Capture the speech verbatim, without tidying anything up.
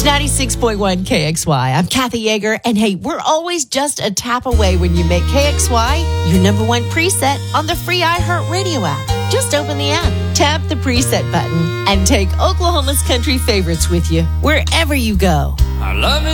ninety-six point one K X Y. I'm Kathy Yeager, and hey, we're always just a tap away when you make K X Y your number one preset on the free iHeartRadio app. Just open the app, tap the preset button, and take Oklahoma's country favorites with you wherever you go. I love it.